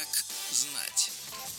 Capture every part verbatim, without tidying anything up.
Как знать.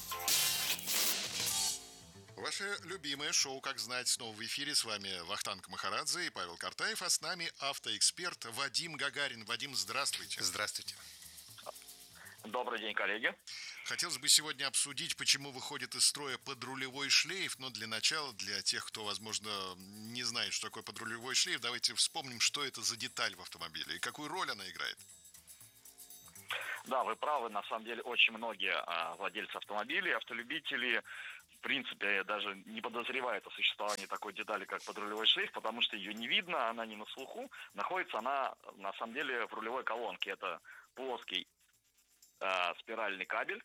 Ваше любимое шоу «Как знать» снова в эфире. С вами Вахтанг Махарадзе и Павел Картаев, а с нами автоэксперт Вадим Гагарин. Вадим, здравствуйте. Здравствуйте. Добрый день, коллеги. Хотелось бы сегодня обсудить, почему выходит из строя подрулевой шлейф, но для начала, для тех, кто, возможно, не знает, что такое подрулевой шлейф, давайте вспомним, что это за деталь в автомобиле и какую роль она играет. Да, вы правы, на самом деле очень многие а, владельцы автомобилей, автолюбители, в принципе, даже не подозревают о существовании такой детали, как подрулевой шлейф, потому что ее не видно, она не на слуху. Находится она, на самом деле, в рулевой колонке. Это плоский а, спиральный кабель.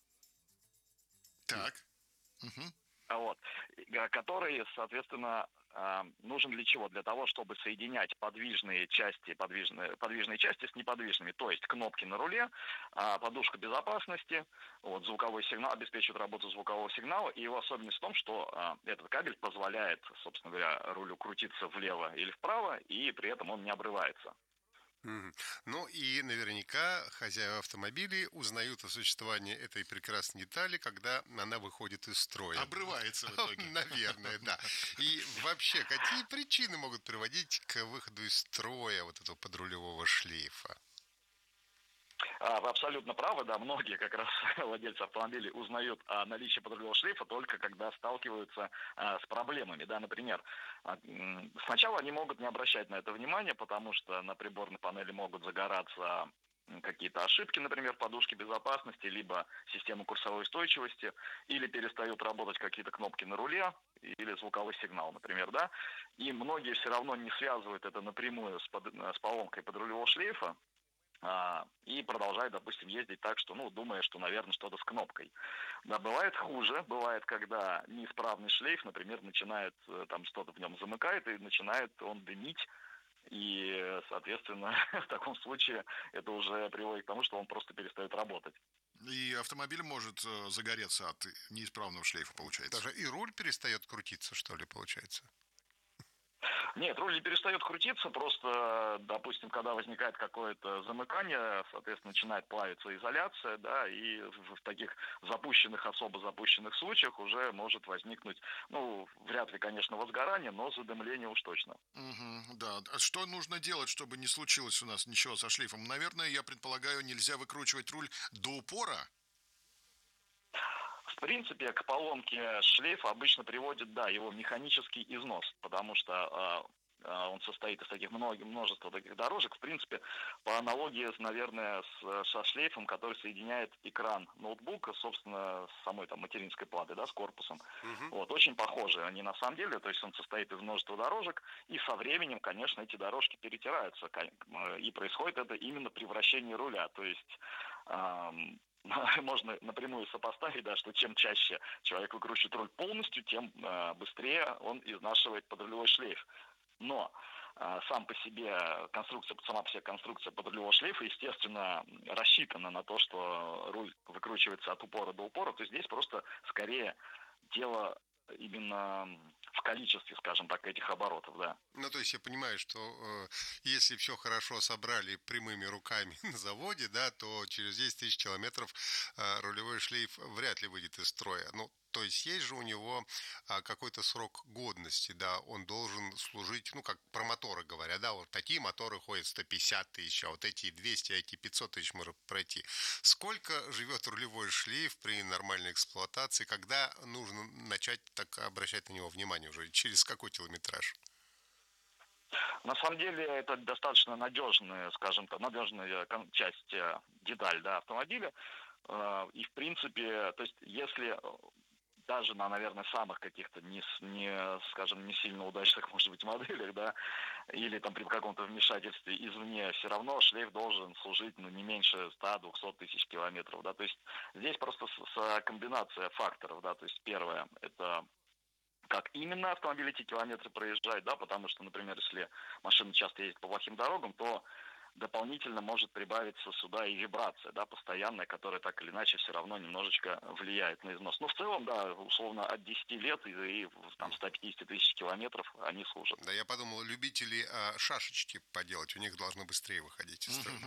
Так. Угу. Вот, который, соответственно, нужен для чего? Для того, чтобы соединять подвижные части, подвижные, подвижные части с неподвижными, то есть кнопки на руле, подушка безопасности, вот, звуковой сигнал, обеспечивает работу звукового сигнала, и его особенность в том, что этот кабель позволяет, собственно говоря, рулю крутиться влево или вправо, и при этом он не обрывается. Mm-hmm. Ну и наверняка хозяева автомобилей узнают о существовании этой прекрасной детали, когда она выходит из строя. Обрывается в итоге. Наверное, да. И вообще, какие причины могут приводить к выходу из строя вот этого подрулевого шлейфа? Вы абсолютно правы, да, многие как раз владельцы автомобилей узнают о наличии подрулевого шлейфа только когда сталкиваются а, с проблемами, да, например, а, сначала они могут не обращать на это внимания, потому что на приборной панели могут загораться какие-то ошибки, например, подушки безопасности, либо система курсовой устойчивости, или перестают работать какие-то кнопки на руле, или звуковой сигнал, например, да, и многие все равно не связывают это напрямую с, под, с поломкой подрулевого шлейфа, и продолжает, допустим, ездить так, что, ну, думая, что, наверное, что-то с кнопкой. Да, бывает хуже, бывает, когда неисправный шлейф, например, начинает, там, что-то в нем замыкает, и начинает он дымить, и, соответственно, в таком случае это уже приводит к тому, что он просто перестает работать. И автомобиль может загореться от неисправного шлейфа, получается. Даже и руль перестает крутиться, что ли, получается? Нет, руль не перестает крутиться, просто, допустим, когда возникает какое-то замыкание, соответственно, начинает плавиться изоляция, да, и в таких запущенных, особо запущенных случаях уже может возникнуть, ну, вряд ли, конечно, возгорание, но задымление уж точно. Угу, да. А что нужно делать, чтобы не случилось у нас ничего со шлейфом? Наверное, я предполагаю, нельзя выкручивать руль до упора? В принципе, к поломке шлейфа обычно приводит, да, его механический износ, потому что э, он состоит из таких много, множества таких дорожек. В принципе, по аналогии, наверное, с, со шлейфом, который соединяет экран ноутбука, собственно, с самой там материнской платой, да, с корпусом. Uh-huh. Вот, очень похожи они на самом деле, то есть он состоит из множества дорожек, и со временем, конечно, эти дорожки перетираются, и происходит это именно при вращении руля, то есть... Э, можно напрямую сопоставить, да, что чем чаще человек выкручивает руль полностью, тем э, быстрее он изнашивает подрулевой шлейф. Но э, сам по себе конструкция, сама по себе конструкция подрулевого шлейфа, естественно, рассчитана на то, что руль выкручивается от упора до упора, то здесь просто скорее дело именно в количестве, скажем так, этих оборотов, да. Ну, то есть я понимаю, что э, если все хорошо собрали прямыми руками на заводе, да, то через десять тысяч километров э, рулевой шлейф вряд ли выйдет из строя. Ну, то есть есть же у него а, какой-то срок годности, да, он должен служить, ну, как про моторы говорят, да, вот такие моторы ходят сто пятьдесят тысяч, а вот эти двести, а эти пятьсот тысяч можно пройти. Сколько живет рулевой шлейф при нормальной эксплуатации, когда нужно начать так обращать на него внимание уже, через какой километраж? На самом деле это достаточно надежная, скажем так, надежная часть, деталь, да, автомобиля, и в принципе, то есть если... даже на, наверное, самых каких-то не, не, скажем, не сильно удачных, может быть, моделях, да, или там при каком-то вмешательстве извне, все равно шлейф должен служить, ну, не меньше ста-двухсот тысяч километров, да, то есть здесь просто с, с комбинация факторов, да, то есть первое, это как именно автомобиль эти километры проезжает, да, потому что, например, если машина часто ездит по плохим дорогам, то дополнительно может прибавиться сюда и вибрация, да, постоянная, которая так или иначе все равно немножечко влияет на износ. Ну, в целом, да, условно, от десяти лет и, и там ста пятидесяти тысяч километров они служат. Да, я подумал, любители а, шашечки поделать, у них должно быстрее выходить из строя.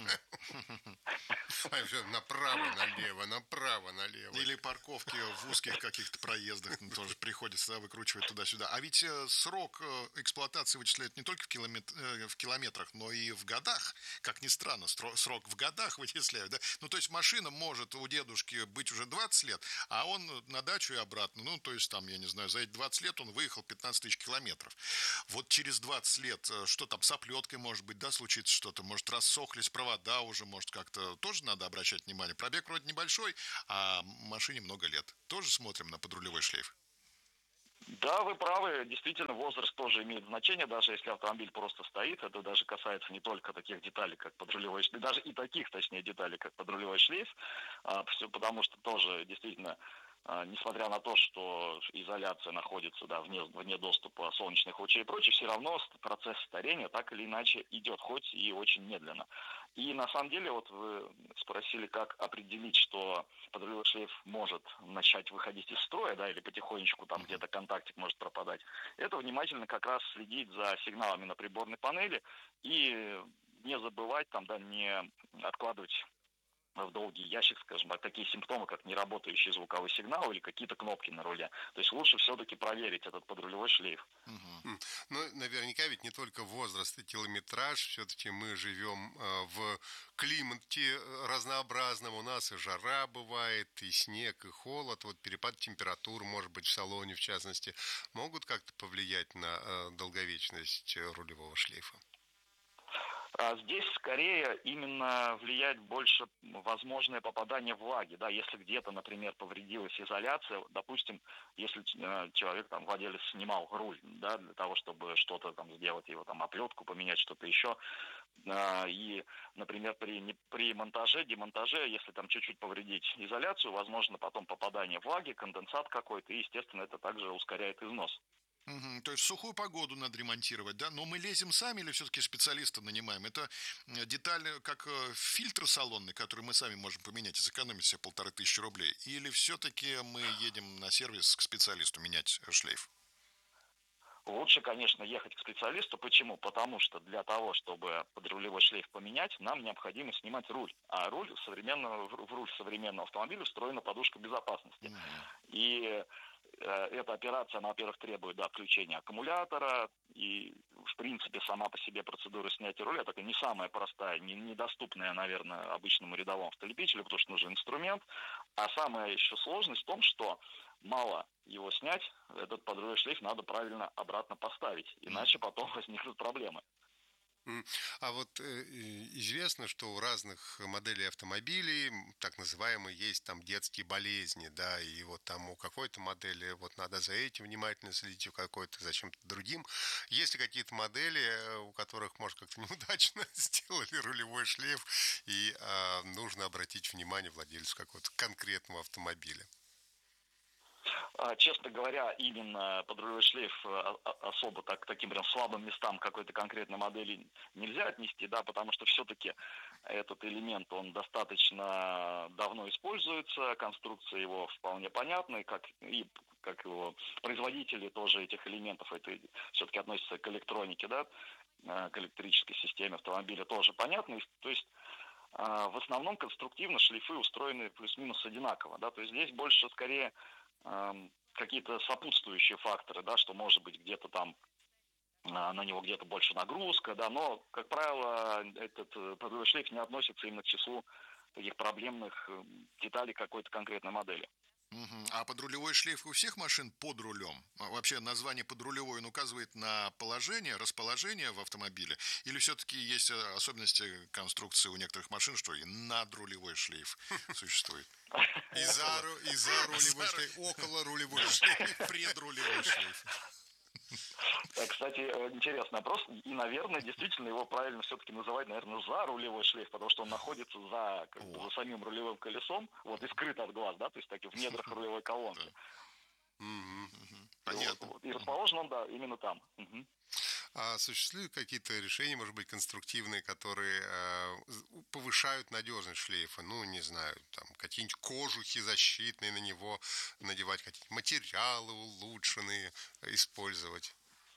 Направо, налево, направо, налево. Или парковки в узких каких-то проездах тоже приходится выкручивать туда-сюда. А ведь срок эксплуатации вычисляют не только в, километр, в километрах, но и в годах. Как ни странно, срок в годах вычисляют. Да? Ну, то есть машина может у дедушки быть уже двадцать лет, а он на дачу и обратно. Ну, то есть там, я не знаю, за эти двадцать лет он выехал пятнадцать тысяч километров. Вот через двадцать лет, что там с оплеткой может быть, да, случится что-то? Может, рассохлись провода уже, может, как-то тоже надо обращать внимание. Пробег вроде небольшой, а машине много лет. Тоже смотрим на подрулевой шлейф. Да, вы правы, действительно, возраст тоже имеет значение, даже если автомобиль просто стоит, это даже касается не только таких деталей, как подрулевой шлейф, даже и таких, точнее, деталей, как подрулевой шлейф, а, все, потому что тоже действительно, а, несмотря на то, что изоляция находится, да, вне, вне доступа солнечных лучей и прочее, все равно процесс старения так или иначе идет, хоть и очень медленно. И на самом деле, вот вы спросили, как определить, что подрулевой шлейф может начать выходить из строя, да, или потихонечку там где-то контактик может пропадать. Это внимательно как раз следить за сигналами на приборной панели и не забывать там, да, не откладывать в долгий ящик, скажем так, такие симптомы, как неработающий звуковой сигнал или какие-то кнопки на руле. То есть лучше все-таки проверить этот подрулевой шлейф. Угу. Ну, наверняка ведь не только возраст и километраж, все-таки мы живем э, в климате разнообразном, у нас и жара бывает, и снег, и холод, вот перепад температур, может быть, в салоне в частности, могут как-то повлиять на э, долговечность рулевого шлейфа? Здесь скорее именно влияет больше возможное попадание влаги, да, если где-то, например, повредилась изоляция, допустим, если человек, там, владелец снимал руль, да, для того, чтобы что-то там сделать, его там оплетку поменять, что-то еще, и, например, при, при монтаже, демонтаже, если там чуть-чуть повредить изоляцию, возможно потом попадание влаги, конденсат какой-то, и, естественно, это также ускоряет износ. Угу, то есть в сухую погоду надо ремонтировать, да? Но мы лезем сами или все-таки специалиста нанимаем? Это деталь, как фильтр салонный, который мы сами можем поменять и сэкономить себе полторы тысячи рублей? Или все-таки мы едем на сервис к специалисту менять шлейф? Лучше, конечно, ехать к специалисту. Почему? Потому что для того, чтобы подрулевой шлейф поменять, нам необходимо снимать руль. А руль современного, в руль современного автомобиля встроена подушка безопасности. Mm-hmm. И эта операция, она, во-первых, требует, да, включения аккумулятора, и, в принципе, сама по себе процедура снятия руля такая не самая простая, не, недоступная, наверное, обычному рядовому автолюбителю, потому что нужен инструмент. А самая еще сложность в том, что мало его снять, этот подрулевой шлейф надо правильно обратно поставить, иначе потом возникнут проблемы. А вот э, известно, что у разных моделей автомобилей, так называемые, есть там детские болезни, да, и вот там у какой-то модели вот надо за этим внимательно следить, у какой-то за чем-то другим. Есть ли какие-то модели, у которых, может, как-то неудачно сделали рулевой шлейф, и э, нужно обратить внимание владельцу какого-то конкретного автомобиля? Честно говоря, именно подрулевой шлейф особо так, таким прям слабым местам какой-то конкретной модели нельзя отнести, да, потому что все-таки этот элемент, он достаточно давно используется, конструкция его вполне понятна, как и как его производители тоже этих элементов, это все-таки относится к электронике, да, к электрической системе автомобиля тоже понятно, то есть в основном конструктивно шлейфы устроены плюс-минус одинаково, да, то есть здесь больше скорее какие-то сопутствующие факторы, да, что может быть где-то там на него где-то больше нагрузка, да, но, как правило, этот подрулевой шлейф не относится именно к числу таких проблемных деталей какой-то конкретной модели. Угу. А подрулевой шлейф у всех машин под рулем? Вообще название подрулевой он указывает на положение, расположение в автомобиле? Или все-таки есть особенности конструкции у некоторых машин, что и надрулевой шлейф существует? И за, и за рулевой шлейф, около рулевой шлейф, предрулевой шлейф. Кстати, интересный вопрос. И, наверное, действительно его правильно все-таки называть, наверное, за рулевой шлейф, потому что он находится за, как бы, за самим рулевым колесом, вот, и скрыт от глаз, да, то есть так в недрах рулевой колонки. Понятно. И расположен он, да, именно там. А существуют какие-то решения, может быть, конструктивные, которые э, повышают надежность шлейфа? Ну, не знаю, там какие-нибудь кожухи защитные на него надевать, какие-нибудь материалы улучшенные использовать?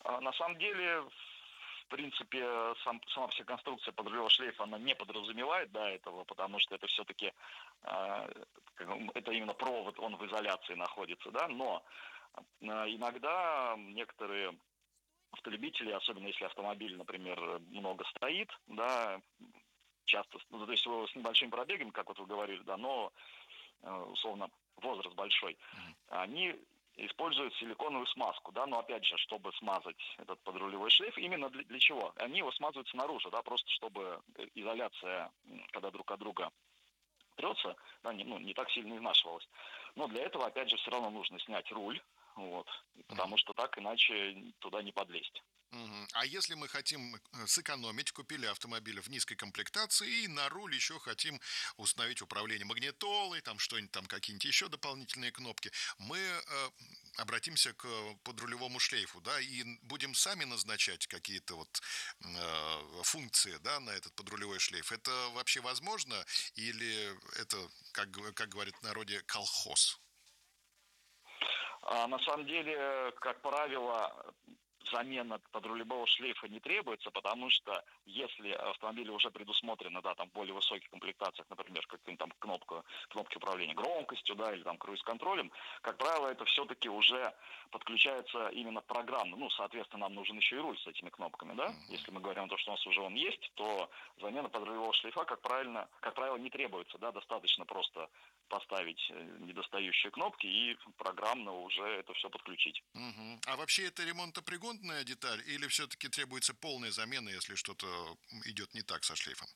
А на самом деле, в принципе, сам, сама вся конструкция подрулевого шлейфа, она не подразумевает, да, этого, потому что это все-таки, э, это именно провод, он в изоляции находится, да, но э, иногда некоторые автолюбители, особенно если автомобиль, например, много стоит, да, часто, ну, то есть с небольшим пробегом, как вот вы говорили, да, но условно возраст большой, mm-hmm. они используют силиконовую смазку, да, но опять же, чтобы смазать этот подрулевой шлейф, именно для, для чего? Они его смазывают снаружи, да, просто чтобы изоляция, когда друг от друга трется, да, не, ну, не так сильно изнашивалась. Но для этого, опять же, все равно нужно снять руль, вот, потому mm-hmm. что так иначе туда не подлезть. Угу. А если мы хотим сэкономить, купили автомобиль в низкой комплектации и на руль еще хотим установить управление магнитолой, там что-нибудь, там какие-нибудь еще дополнительные кнопки, мы э, обратимся к подрулевому шлейфу, да, и будем сами назначать какие-то вот э, функции, да, на этот подрулевой шлейф. Это вообще возможно или это, как, как говорят в народе, колхоз? А на самом деле, как правило, замена подрулевого шлейфа не требуется, потому что если автомобиле уже предусмотрено, да, там в более высоких комплектациях, например, как-нибудь там кнопка, кнопки управления громкостью, да, или там круиз-контролем, как правило, это все-таки уже подключается именно программно. Ну, соответственно, нам нужен еще и руль с этими кнопками, да. Если мы говорим о том, что у нас уже он есть, то замена подрулевого шлейфа, как правильно, как правило, не требуется, да, достаточно просто поставить недостающие кнопки и программно уже это все подключить. Угу. А вообще это ремонтопригодная деталь или все-таки требуется полная замена, если что-то идет не так со шлейфом?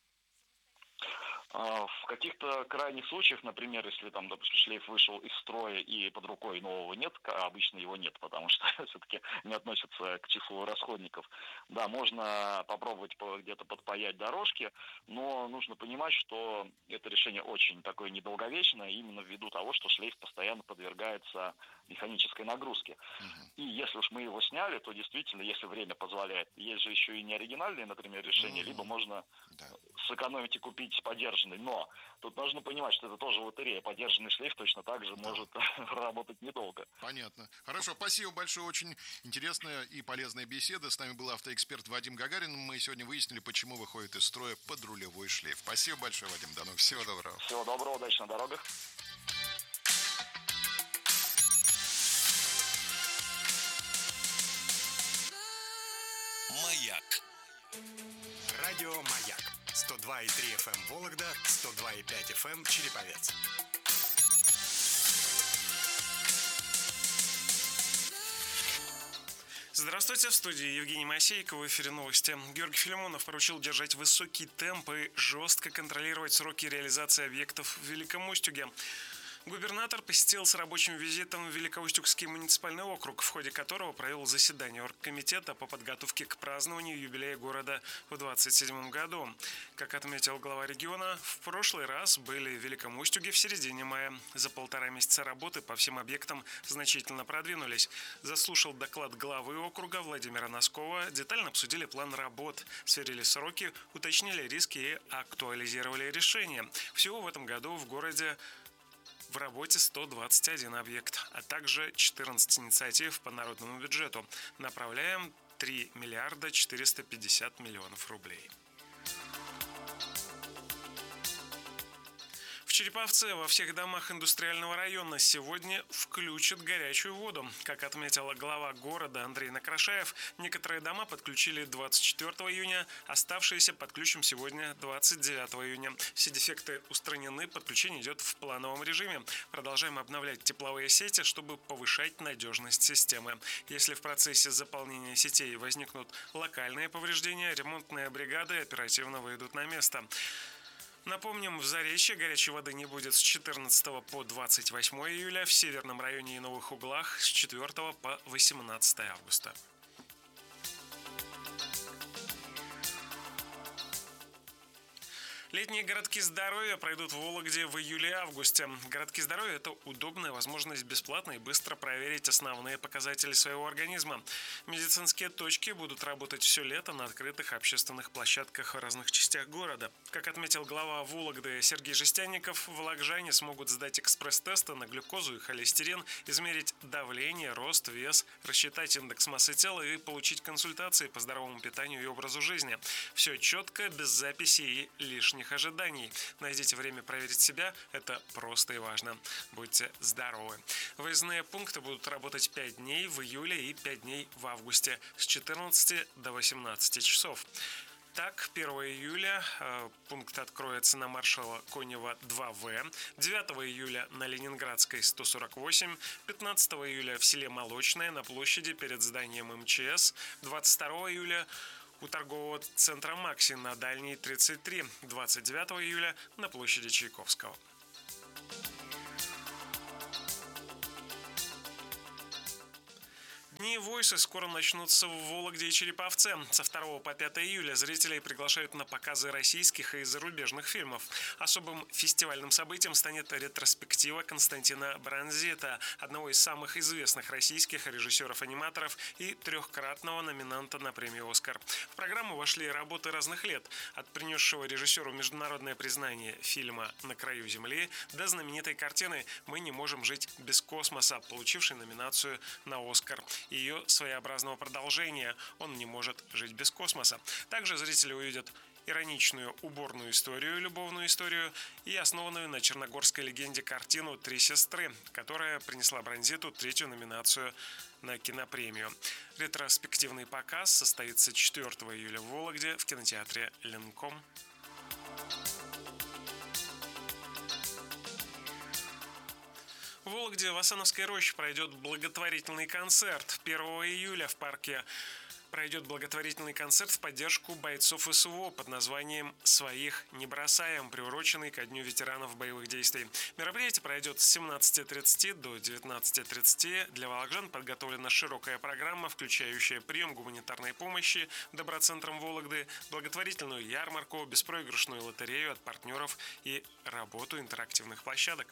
В каких-то крайних случаях, например, если там, допустим, шлейф вышел из строя и под рукой нового нет, обычно его нет, потому что все-таки не относится к числу расходников. Да, можно попробовать где-то подпаять дорожки, но нужно понимать, что это решение очень такое недолговечное, именно ввиду того, что шлейф постоянно подвергается механической нагрузке. Uh-huh. И если уж мы его сняли, то действительно, если время позволяет, есть же еще и неоригинальные, например, решения, uh-huh. либо можно да. сэкономить и купить подержанный. Но тут нужно понимать, что это тоже лотерея. Подержанный шлейф точно так же да. может работать недолго. Понятно. Хорошо, спасибо большое. Очень интересная и полезная беседа. С нами был автоэксперт Вадим Гагарин. Мы сегодня выяснили, почему выходит из строя подрулевой шлейф. Спасибо большое, Вадим. До новых встреч. Всего доброго. Всего доброго, удачи на дорогах. Маяк. Радио Маяк. сто два и три эф эм Вологда, сто два и пять эф эм Череповец. Здравствуйте, в студии Евгений Моисеенко, в эфире новости. Георгий Филимонов поручил держать высокий темп и жестко контролировать сроки реализации объектов в Великом Устюге. Губернатор посетил с рабочим визитом Великоустюгский муниципальный округ, в ходе которого провел заседание оргкомитета по подготовке к празднованию юбилея города в двадцать седьмом году. Как отметил глава региона, в прошлый раз были в Великом Устюге в середине мая. За полтора месяца работы по всем объектам значительно продвинулись. Заслушал доклад главы округа Владимира Носкова, детально обсудили план работ, сверили сроки, уточнили риски и актуализировали решения. Всего в этом году в городе в работе сто двадцать один объект, а также четырнадцать инициатив по народному бюджету. Направляем три миллиарда четыреста пятьдесят миллионов рублей. В Череповце во всех домах индустриального района сегодня включат горячую воду. Как отметила глава города Андрей Накрашаев, некоторые дома подключили двадцать четвёртого июня, оставшиеся подключим сегодня двадцать девятого июня. Все дефекты устранены, подключение идет в плановом режиме. Продолжаем обновлять тепловые сети, чтобы повышать надежность системы. Если в процессе заполнения сетей возникнут локальные повреждения, ремонтные бригады оперативно выйдут на место. Напомним, в Заречье горячей воды не будет с четырнадцатого по двадцать восьмое июля, в Северном районе и Новых Углах с четвёртого по восемнадцатое августа. Летние городки здоровья пройдут в Вологде в июле и августе. Городки здоровья – это удобная возможность бесплатно и быстро проверить основные показатели своего организма. Медицинские точки будут работать все лето на открытых общественных площадках в разных частях города. Как отметил глава Вологды Сергей Жестянников, вологжане смогут сдать экспресс-тесты на глюкозу и холестерин, измерить давление, рост, вес, рассчитать индекс массы тела и получить консультации по здоровому питанию и образу жизни. Все четко, без записи и лишних ожиданий. Найдите время проверить себя, это просто и важно. Будьте здоровы. Выездные пункты будут работать пять дней в июле и пять дней в августе с четырнадцати до восемнадцати часов. Так, первого июля э, пункт откроется на Маршала Конева два вэ, девятого июля на Ленинградской сто сорок восемь, пятнадцатого июля в селе Молочное на площади перед зданием эм че эс, двадцать второго июля у торгового центра «Макси» на Дальней тридцать три, двадцать девятого июля на площади Чайковского. Дни Войсы скоро начнутся в Вологде и Череповце. Со второго по пятое июля зрителей приглашают на показы российских и зарубежных фильмов. Особым фестивальным событием станет ретроспектива Константина Бранзета, одного из самых известных российских режиссеров-аниматоров и трехкратного номинанта на премию «Оскар». В программу вошли работы разных лет, от принесшего режиссеру международное признание фильма «На краю земли» до знаменитой картины «Мы не можем жить без космоса», получившей номинацию на «Оскар». Ее своеобразного продолжения «Он не может жить без космоса». Также зрители увидят ироничную уборную историю, любовную историю и основанную на черногорской легенде картину «Три сестры», которая принесла Бранзиту третью номинацию на кинопремию. Ретроспективный показ состоится четвёртого июля в Вологде в кинотеатре «Ленком». В Вологде в Асановской роще пройдет благотворительный концерт. первого июля в парке пройдет благотворительный концерт в поддержку бойцов эс вэ о под названием «Своих не бросаем», приуроченный ко Дню ветеранов боевых действий. Мероприятие пройдет с семнадцати тридцати до девятнадцати тридцати. Для вологжан подготовлена широкая программа, включающая прием гуманитарной помощи доброцентром Вологды, благотворительную ярмарку, беспроигрышную лотерею от партнеров и работу интерактивных площадок.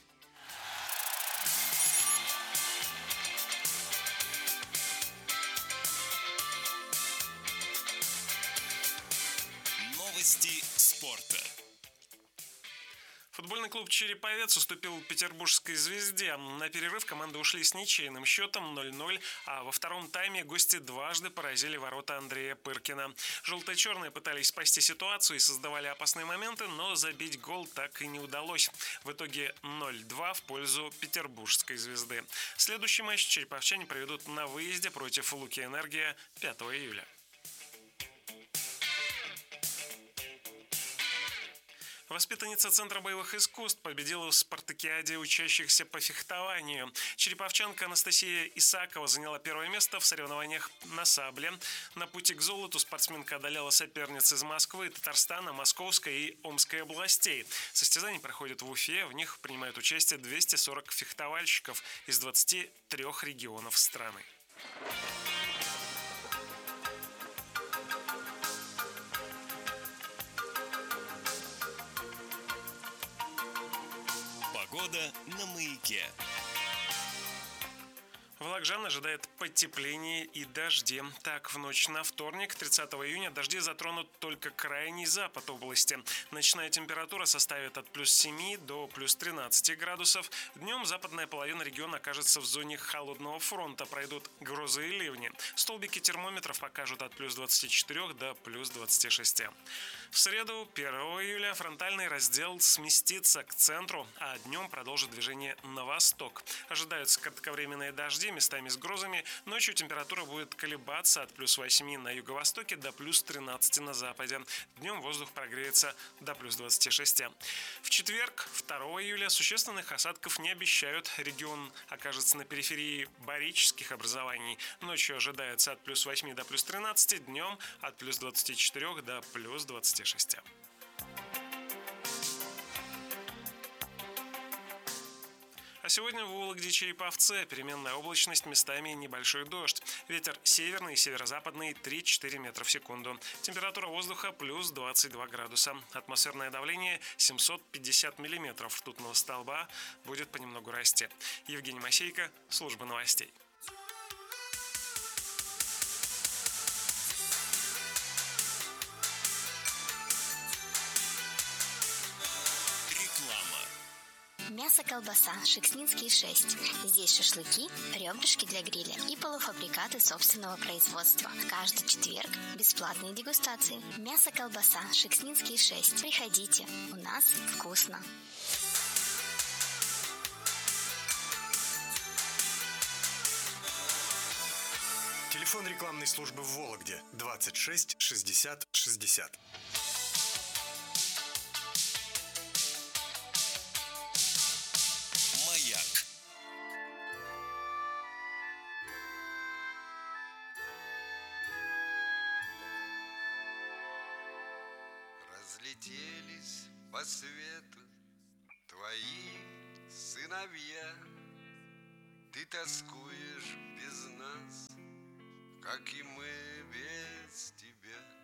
Новости спорта. Футбольный клуб «Череповец» уступил петербургской «Звезде». На перерыв команды ушли с ничейным счетом ноль ноль, а во втором тайме гости дважды поразили ворота Андрея Пыркина. Желто-черные пытались спасти ситуацию и создавали опасные моменты, но забить гол так и не удалось. В итоге ноль два в пользу петербургской «Звезды». Следующий матч череповчане проведут на выезде против «Луки-Энергия» пятого июля. Воспитанница Центра боевых искусств победила в спартакиаде учащихся по фехтованию. Череповчанка Анастасия Исакова заняла первое место в соревнованиях на сабле. На пути к золоту спортсменка одолела соперниц из Москвы, Татарстана, Московской и Омской областей. Состязания проходят в Уфе, в них принимают участие двести сорок фехтовальщиков из двадцати трёх регионов страны. Погода на Маяке. Вологжан ожидает потепления и дожди. Так, в ночь на вторник, тридцатого июня, дожди затронут только крайний запад области. Ночная температура составит от плюс семи до плюс тринадцати градусов. Днем западная половина региона окажется в зоне холодного фронта. Пройдут грозы и ливни. Столбики термометров покажут от плюс двадцати четырёх до плюс двадцати шести. В среду, первого июля, фронтальный раздел сместится к центру, а днем продолжит движение на восток. Ожидаются кратковременные дожди, местами с грозами. Ночью температура будет колебаться от плюс восьми на юго-востоке до плюс тринадцати на западе. Днем воздух прогреется до плюс двадцати шести. В четверг, второго июля, существенных осадков не обещают. Регион окажется на периферии барических образований. Ночью ожидается от плюс восьми до плюс тринадцати, днем от плюс двадцати четырёх до плюс двадцати шести. А сегодня в Вологде, Череповце переменная облачность, местами небольшой дождь. Ветер северный и северо-западный три-четыре метра в секунду. Температура воздуха плюс двадцать два градуса. Атмосферное давление семьсот пятьдесят миллиметров ртутного столба, будет понемногу расти. Евгений Мосейко, служба новостей. Мясо-колбаса Шекснинский шесть. Здесь шашлыки, ребрышки для гриля и полуфабрикаты собственного производства. Каждый четверг бесплатные дегустации. Мясо-колбаса Шекснинский шесть. Приходите, у нас вкусно. Телефон рекламной службы в Вологде двадцать шесть шестьдесят шестьдесят. Маяк. Разлетелись по свету твои сыновья. Ты тоскуешь без нас, как и мы без тебя.